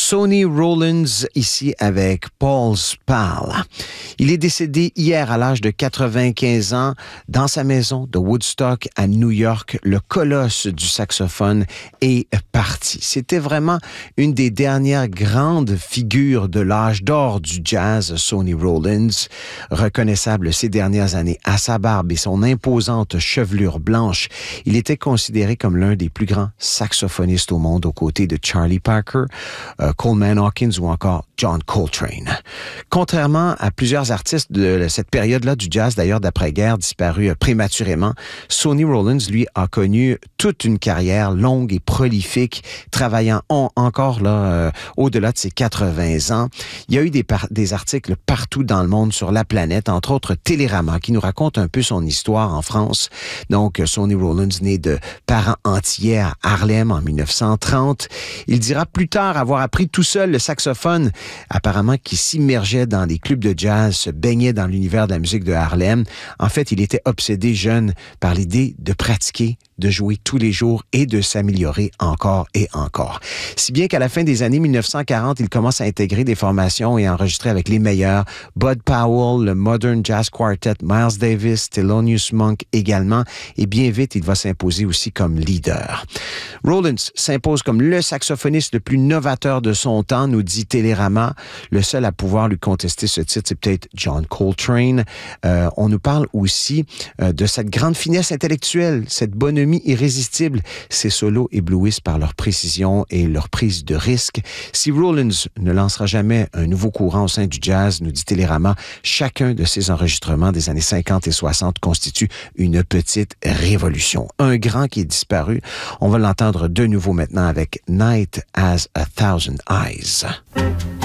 Sonny Rollins, ici avec Paul's Pal. Il est décédé hier à l'âge de 95 ans dans sa maison de Woodstock à New York. Le colosse du saxophone est parti. C'était vraiment une des dernières grandes figures de l'âge d'or du jazz, Sonny Rollins. Reconnaissable ces dernières années à sa barbe et son imposante chevelure blanche, il était considéré comme l'un des plus grands saxophonistes au monde aux côtés de Charlie Parker, Coleman Hawkins ou encore John Coltrane. Contrairement à plusieurs artistes de cette période-là du jazz, d'ailleurs d'après-guerre, disparus prématurément, Sonny Rollins, lui, a connu toute une carrière longue et prolifique, travaillant encore là au-delà de ses 80 ans. Il y a eu des articles partout dans le monde, sur la planète, entre autres Télérama, qui nous raconte un peu son histoire en France. Donc, Sonny Rollins, né de parents antillais à Harlem en 1930. Il dira plus tard avoir appris tout seul le saxophone, apparemment qui s'immergeait dans les clubs de jazz, se baignait dans l'univers de la musique de Harlem. En fait, il était obsédé jeune par l'idée de pratiquer, de jouer tous les jours et de s'améliorer encore et encore. Si bien qu'à la fin des années 1940, il commence à intégrer des formations et enregistrer avec les meilleurs, Bud Powell, le Modern Jazz Quartet, Miles Davis, Thelonious Monk également, et bien vite, il va s'imposer aussi comme leader. Rollins s'impose comme le saxophoniste le plus novateur de son temps, nous dit Télérama. Le seul à pouvoir lui contester ce titre, c'est peut-être John Coltrane. On nous parle aussi de cette grande finesse intellectuelle, cette bonhomie irrésistible. Ses solos éblouissent par leur précision et leur prise de risque. Si Rollins ne lancera jamais un nouveau courant au sein du jazz, nous dit Télérama, chacun de ses enregistrements des années 50 et 60 constitue une petite révolution. Un grand qui est disparu. On va l'entendre de nouveau maintenant avec Night as a Thousand Eyes.